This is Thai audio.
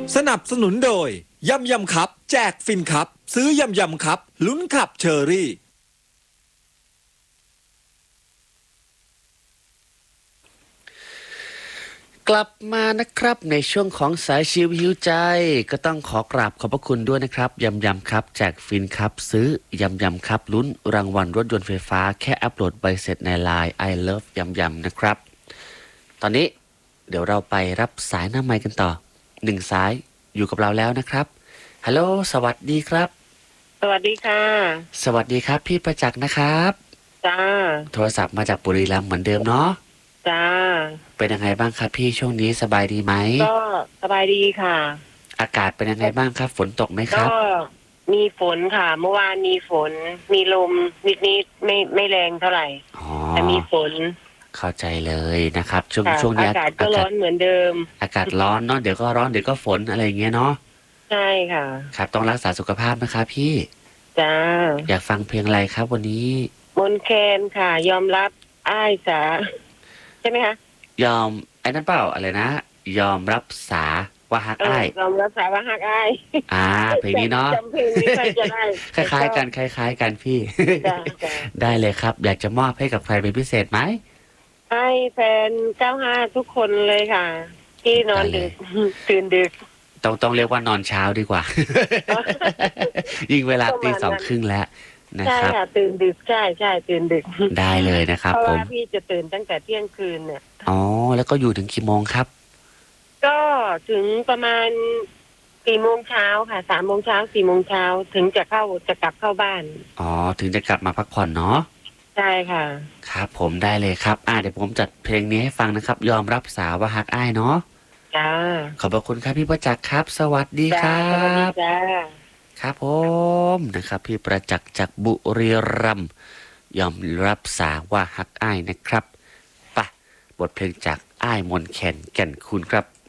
สนับสนุนโดยยำยำครับแจกฟินครับซื้อยำยำครับลุ้นขับเชอรี่กลับมานะครับในช่วงของสายชิวหิวใจก็ต้องขอกราบขอบพระคุณด้วยนะครับยำยำครับแจกฟินครับซื้อยำยำครับลุ้นรางวัลรถยนต์ไฟฟ้าแค่อัปโหลดใบเสร็จใน LINE I love ยำยำนะครับตอนนี้เดี๋ยวเราไปรับสายหน้าไมค์กันต่อ1สายอยู่กับเราแล้วนะครับฮัลโหลสวัสดีครับสวัสดีค่ะสวัสดีครับพี่ประจักษ์นะครับจ้าโทรศัพท์มาจากบุรีรัมย์เหมือนเดิมเนาะจ้าเป็นยังไงบ้างครับพี่ช่วงนี้สบายดีไหมก็สบายดีค่ะอากาศเป็นยังไงบ้างครับฝนตกไหมครับก็มีฝนค่ะเมื่อวานมีฝนมีลมนิดๆไม่แรงเท่าไหร่แต่มีฝนเข้าใจเลยนะครับช่วงนี้อากาศก็ร้อนเหมือนเดิมอากาศร้อนเนาะเดี๋ยวก็ร้อนเดี๋ยวก็ฝนอะไรอย่างเงี้ยเนาะใช่ค่ะครับต้องรักษาสุขภาพนะครับพี่จ้าอยากฟังเพลงอะไรครับวันนี้มนแคนค่ะยอมรับอ้ายสาใช่ไหมคะยอมไอ้นั่นเปล่าอะไรนะยอมรับสาว่าฮักอ้ายยอมรับสาว่าฮักอ้ายเพลงนี้เนาะจำเพลงนี้ใครจะได้คล้ายๆกันคล้ายๆกันพี่ได้เลยครับอยากจะมอบให้กับใครเป็นพิเศษไหมให้แฟน95ทุกคนเลยค่ะที่นอนดึกตื่นดึกต้องเรียกว่านอนเช้าดีกว่ายิ่งเวลาตี 2:30แล้วนะครับใช่ค่ะตื่นดึกใช่ตื่นดึกได้เลยนะครับเพราะผมว่าพี่จะตื่นตั้งแต่เที่ยงคืนเนี่ยอ๋อแล้วก็อยู่ถึงกี่โมงครับก็ถึงประมาณ4 โมงเช้าค่ะ3 โมงเช้า4 โมงเช้าถึงจะกลับเข้าบ้านอ๋อถึงจะกลับมาพักผ่อนเนาะใช่ค่ะครับผมได้เลยครับเดี๋ยวผมจัดเพลงนี้ให้ฟังนะครับยอมรับสาวว่าฮักอ้ายเนาะจ้าขอบพระคุณครับพี่ประจักษ์ครับสวัสดีครับจ้าครับผมนะครับพี่ประจักษ์จากบุรีรัมย์ยอมรับสาว่าฮักอ้ายนะครับไปบทเพลงจากอ้ายมนแคนแก่นคูณครับ